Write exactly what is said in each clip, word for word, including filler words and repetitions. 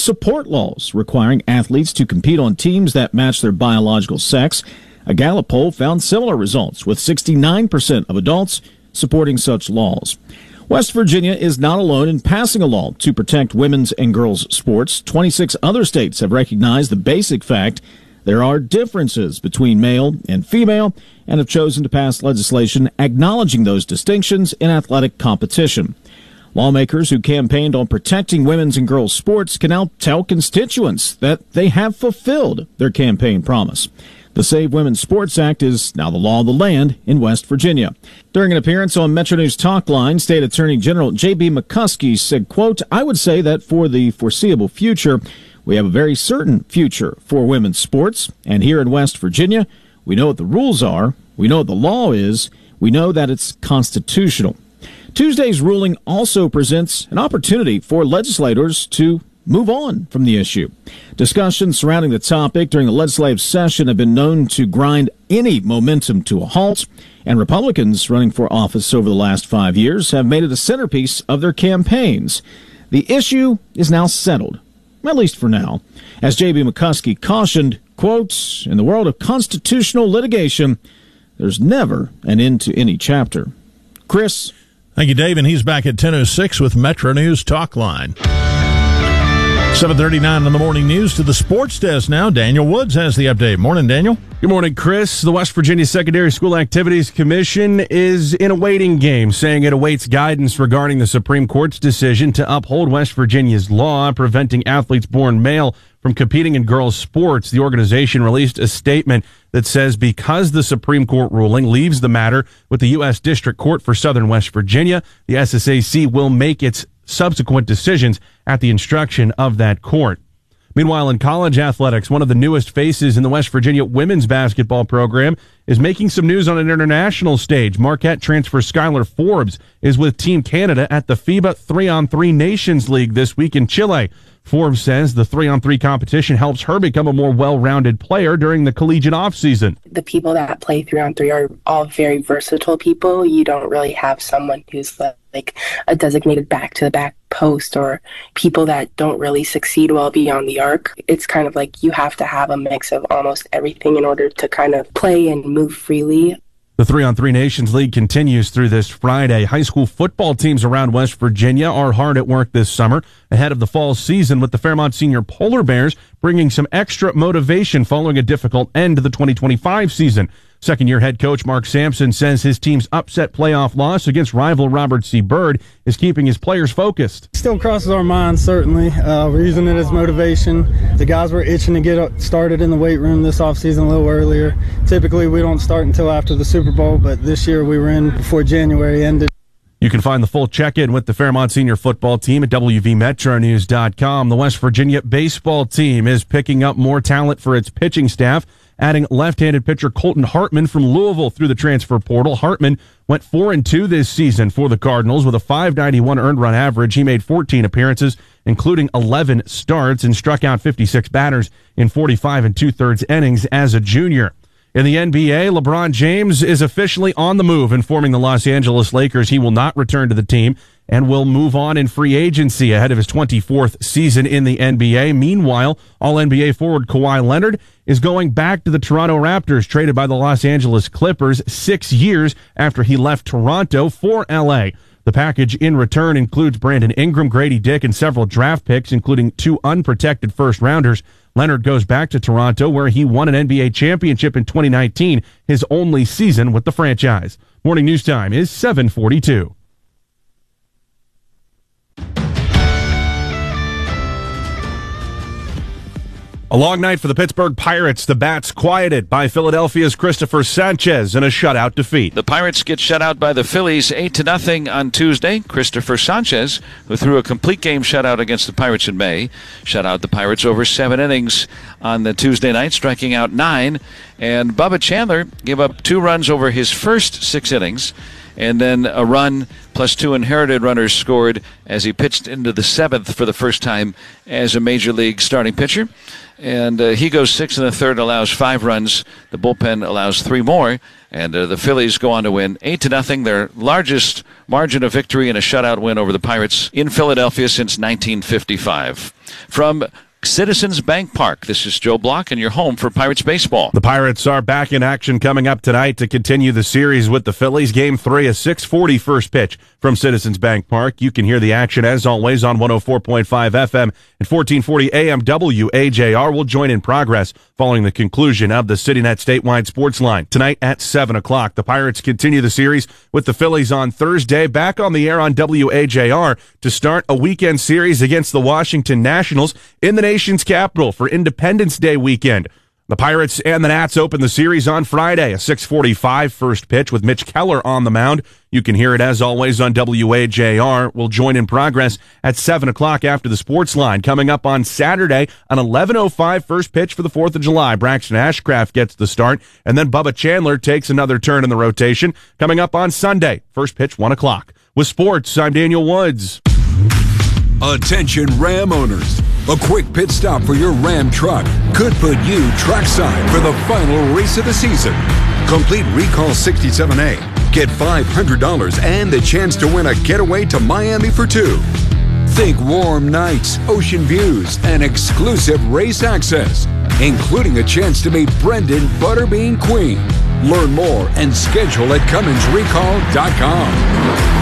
support laws requiring athletes to compete on teams that match their biological sex. A Gallup poll found similar results, with sixty-nine percent of adults supporting such laws. West Virginia is not alone in passing a law to protect women's and girls' sports. twenty-six other states have recognized the basic fact there are differences between male and female and have chosen to pass legislation acknowledging those distinctions in athletic competition. Lawmakers who campaigned on protecting women's and girls' sports can now tell constituents that they have fulfilled their campaign promise. The Save Women's Sports Act is now the law of the land in West Virginia. During an appearance on Metro News Talkline, State Attorney General J B McCuskey said, quote, "I would say that for the foreseeable future, we have a very certain future for women's sports. And here in West Virginia, we know what the rules are, we know what the law is, we know that it's constitutional." Tuesday's ruling also presents an opportunity for legislators to move on from the issue. Discussions surrounding the topic during the legislative session have been known to grind any momentum to a halt, and Republicans running for office over the last five years have made it a centerpiece of their campaigns. The issue is now settled, at least for now. As J B McCuskey cautioned, quote, "In the world of constitutional litigation, there's never an end to any chapter." Chris? Thank you, Dave, and he's back at ten oh six with Metro News Talkline. seven thirty-nine in the morning news to the sports desk now. Daniel Woods has the update. Morning, Daniel. Good morning, Chris. The West Virginia Secondary School Activities Commission is in a waiting game, saying it awaits guidance regarding the Supreme Court's decision to uphold West Virginia's law preventing athletes born male from competing in girls' sports. The organization released a statement that says because the Supreme Court ruling leaves the matter with the U S District Court for Southern West Virginia, the S S A C will make its subsequent decisions at the instruction of that court. Meanwhile, in college athletics, one of the newest faces in the West Virginia women's basketball program is making some news on an international stage. Marquette transfer Skylar Forbes is with Team Canada at the FIBA three on three Nations League this week in Chile. Forbes says the three on three competition helps her become a more well-rounded player during the collegiate offseason. The people that play three on three are all very versatile people. You don't really have someone who's like a designated back-to-the-back post or people that don't really succeed well beyond the arc. It's kind of like you have to have a mix of almost everything in order to kind of play and move freely. The three on three Nations League continues through this Friday. High school football teams around West Virginia are hard at work this summer ahead of the fall season, with the Fairmont Senior Polar Bears bringing some extra motivation following a difficult end to the twenty twenty-five season. Second-year head coach Mark Sampson says his team's upset playoff loss against rival Robert C. Byrd is keeping his players focused. Still crosses our minds, certainly. Uh, we're using it as motivation. The guys were itching to get started in the weight room this offseason a little earlier. Typically, we don't start until after the Super Bowl, but this year we were in before January ended. You can find the full check-in with the Fairmont Senior football team at W V Metro News dot com. The West Virginia baseball team is picking up more talent for its pitching staff, adding left-handed pitcher Colton Hartman from Louisville through the transfer portal. Hartman went four and two this season for the Cardinals with a five ninety-one earned run average. He made fourteen appearances, including eleven starts, and struck out fifty-six batters in forty-five and two-thirds innings as a junior. In the N B A, LeBron James is officially on the move, informing the Los Angeles Lakers he will not return to the team and will move on in free agency ahead of his twenty-fourth season in the N B A. Meanwhile, All-N B A forward Kawhi Leonard is going back to the Toronto Raptors, traded by the Los Angeles Clippers six years after he left Toronto for L A. The package in return includes Brandon Ingram, Grady Dick, and several draft picks, including two unprotected first-rounders. Leonard goes back to Toronto, where he won an N B A championship in twenty nineteen, his only season with the franchise. Morning news time is seven forty-two. A long night for the Pittsburgh Pirates. The Bats quieted by Philadelphia's Christopher Sanchez in a shutout defeat. The Pirates get shut out by the Phillies eight to nothing on Tuesday. Christopher Sanchez, who threw a complete game shutout against the Pirates in May, shut out the Pirates over seven innings on the Tuesday night, striking out nine. And Bubba Chandler gave up two runs over his first six innings And then a run plus two inherited runners scored as he pitched into the seventh for the first time as a major league starting pitcher. And uh, he goes six and a third, allows five runs. The bullpen allows three more. And uh, the Phillies go on to win eight to nothing, their largest margin of victory in a shutout win over the Pirates in Philadelphia since nineteen fifty-five. From Citizens Bank Park, this is Joe Block, and you're home for Pirates baseball. The Pirates are back in action coming up tonight to continue the series with the Phillies. Game three, a six forty first pitch from Citizens Bank Park. You can hear the action, as always, on one oh four point five F M and fourteen forty A M W A J R. We'll join in progress following the conclusion of the CityNet statewide sports line. Tonight at seven o'clock, the Pirates continue the series with the Phillies on Thursday, back on the air on W A J R to start a weekend series against the Washington Nationals in the nation's capital for Independence Day weekend. The Pirates and the Nats open the series on Friday, a six forty-five first pitch with Mitch Keller on the mound. You can hear it, as always, on W A J R. We'll join in progress at seven o'clock after the sports line. Coming up on Saturday, an eleven oh five first pitch for the fourth of July. Braxton Ashcraft gets the start, and then Bubba Chandler takes another turn in the rotation. Coming up on Sunday, first pitch one o'clock. With sports, I'm Daniel Woods. Attention Ram owners. A quick pit stop for your Ram truck could put you trackside for the final race of the season. Complete Recall sixty-seven A. Get five hundred dollars and the chance to win a getaway to Miami for two. Think warm nights, ocean views, and exclusive race access, including a chance to meet Brendan Butterbean Queen. Learn more and schedule at Cummins Recall dot com.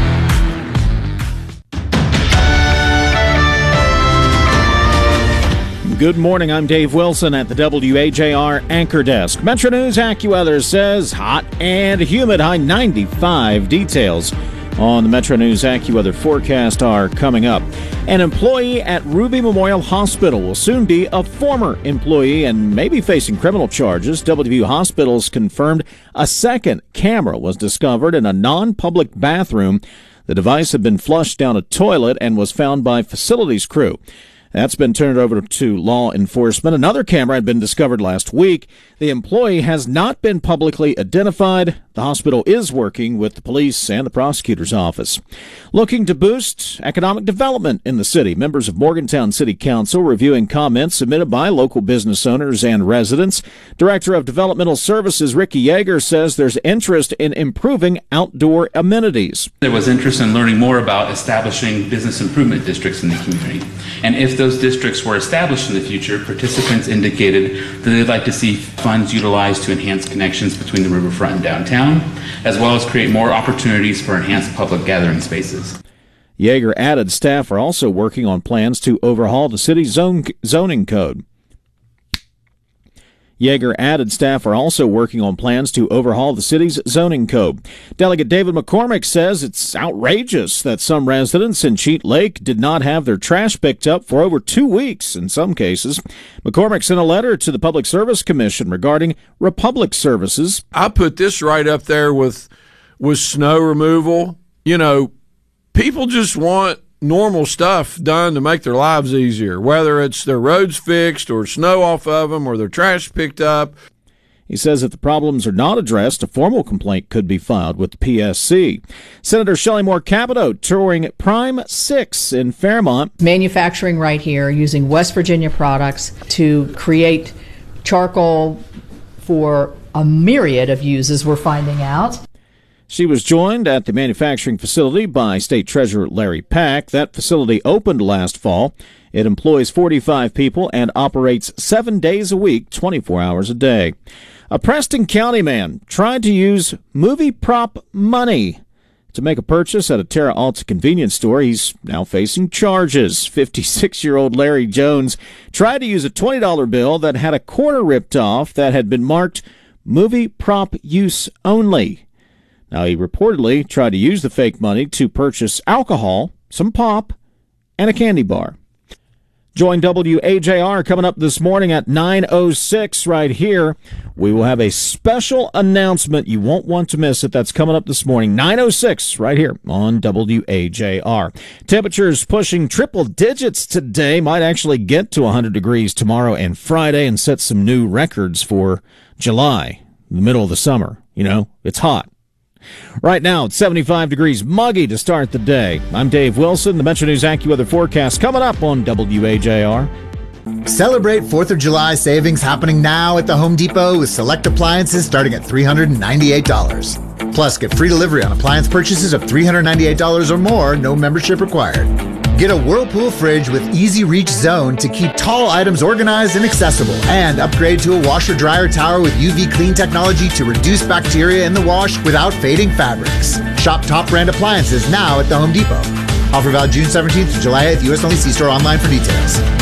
Good morning, I'm Dave Wilson at the W A J R Anchor Desk. Metro News AccuWeather says hot and humid, high ninety-five. Details on the Metro News AccuWeather forecast are coming up. An employee at Ruby Memorial Hospital will soon be a former employee and may be facing criminal charges. W V U Hospitals confirmed a second camera was discovered in a non-public bathroom. The device had been flushed down a toilet and was found by facilities crew. That's been turned over to law enforcement. Another camera had been discovered last week. The employee has not been publicly identified. The hospital is working with the police and the prosecutor's office. Looking to boost economic development in the city, members of Morgantown City Council reviewing comments submitted by local business owners and residents. Director of Developmental Services Ricky Yeager says there's interest in improving outdoor amenities. There was interest in learning more about establishing business improvement districts in the community. And if those districts were established in the future, participants indicated that they'd like to see funds utilized to enhance connections between the riverfront and downtown, as well as create more opportunities for enhanced public gathering spaces. Yeager added staff are also working on plans to overhaul the city's zone, zoning code. Yeager added staff are also working on plans to overhaul the city's zoning code. Delegate David McCormick says it's outrageous that some residents in Cheat Lake did not have their trash picked up for over two weeks in some cases. McCormick sent a letter to the Public Service Commission regarding Republic Services. I put this right up there with, with snow removal. You know, people just want normal stuff done to make their lives easier, whether it's their roads fixed or snow off of them or their trash picked up. He says if the problems are not addressed, a formal complaint could be filed with the P S C. Senator Shelley Moore Capito touring Prime six in Fairmont. Manufacturing right here using West Virginia products to create charcoal for a myriad of uses, we're finding out. She was joined at the manufacturing facility by State Treasurer Larry Pack. That facility opened last fall. It employs forty-five people and operates seven days a week, twenty-four hours a day. A Preston County man tried to use movie prop money to make a purchase at a Terra Alta convenience store. He's now facing charges. fifty-six-year-old Larry Jones tried to use a twenty dollar bill that had a quarter ripped off that had been marked movie prop use only. Now, he reportedly tried to use the fake money to purchase alcohol, some pop, and a candy bar. Join W A J R coming up this morning at nine oh six right here. We will have a special announcement you won't want to miss it. That's coming up this morning, nine oh six right here on W A J R. Temperatures pushing triple digits today. Might actually get to one hundred degrees tomorrow and Friday and set some new records for July, the middle of the summer. You know, it's hot. Right now, it's seventy-five degrees, muggy to start the day. I'm Dave Wilson. The Metro News AccuWeather forecast coming up on W A J R. Celebrate fourth of July savings happening now at the Home Depot with select appliances starting at three hundred ninety-eight dollars. Plus, get free delivery on appliance purchases of three hundred ninety-eight dollars or more, no membership required. Get a Whirlpool fridge with Easy Reach Zone to keep tall items organized and accessible. And upgrade to a washer-dryer tower with U V clean technology to reduce bacteria in the wash without fading fabrics. Shop top brand appliances now at the Home Depot. Offer valid June seventeenth to July eighth. U S only. See store online for details.